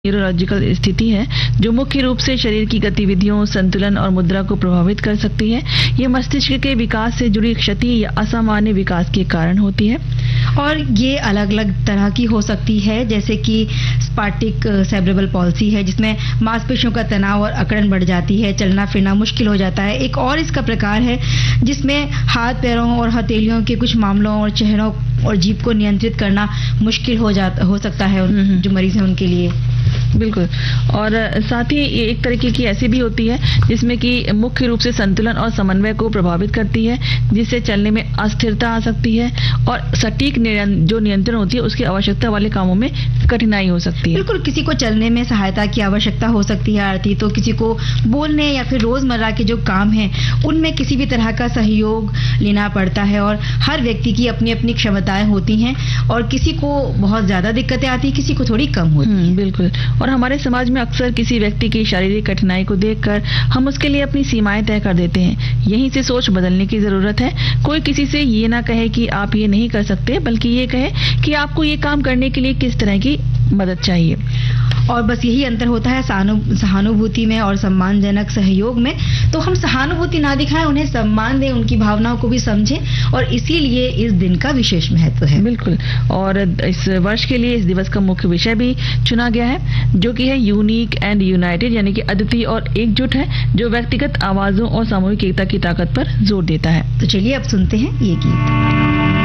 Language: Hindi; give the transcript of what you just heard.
न्यूरोलॉजिकल स्थिति है जो मुख्य रूप से शरीर की गतिविधियों, संतुलन और मुद्रा को प्रभावित कर सकती है। ये मस्तिष्क के विकास से जुड़ी क्षति या असामान्य विकास के कारण होती है और ये अलग अलग तरह की हो सकती है, जैसे कि स्पास्टिक सेरेब्रल पॉल्सी है जिसमें मांसपेशियों का तनाव और अकड़न बढ़ जाती है, चलना फिरना मुश्किल हो जाता है। एक और इसका प्रकार है जिसमें हाथ पैरों और हथेलियों के कुछ मामलों और चेहरों और जीभ को नियंत्रित करना मुश्किल हो सकता है जो मरीज हैं उनके लिए। बिल्कुल। और साथ ही ये एक तरीके की ऐसी भी होती है जिसमें कि मुख्य रूप से संतुलन और समन्वय को प्रभावित करती है, जिससे चलने में अस्थिरता आ सकती है और सटीक जो नियंत्रण होती है उसकी आवश्यकता वाले कामों में कठिनाई हो सकती है। बिल्कुल, किसी को चलने में सहायता की आवश्यकता हो सकती है आरती, तो किसी को बोलने या फिर रोजमर्रा के जो काम है उनमें किसी भी तरह का सहयोग लेना पड़ता है और हर व्यक्ति की अपनी अपनी क्षमताएं होती हैं और किसी को बहुत ज्यादा दिक्कतें आती है, किसी को थोड़ी कम होती है। बिल्कुल। और हमारे समाज में अक्सर किसी व्यक्ति की शारीरिक कठिनाई को देखकर हम उसके लिए अपनी सीमाएं तय कर देते हैं। यहीं से सोच बदलने की जरूरत है। कोई किसी से ये ना कहे कि आप ये नहीं कर सकते, बल्कि ये कहे कि आपको ये काम करने के लिए किस तरह की मदद चाहिए। और बस यही अंतर होता है सहानुभूति में और सम्मानजनक सहयोग में। तो हम सहानुभूति ना दिखाएं, उन्हें सम्मान दें, उनकी भावनाओं को भी समझें और इसीलिए इस दिन का विशेष महत्व है। बिल्कुल। और इस वर्ष के लिए इस दिवस का मुख्य विषय भी चुना गया है जो कि है यूनिक एंड यूनाइटेड, यानी कि अद्वितीय और एकजुट है, जो व्यक्तिगत आवाजों और सामूहिक एकता की ताकत पर जोर देता है। तो चलिए अब सुनते हैं ये गीत।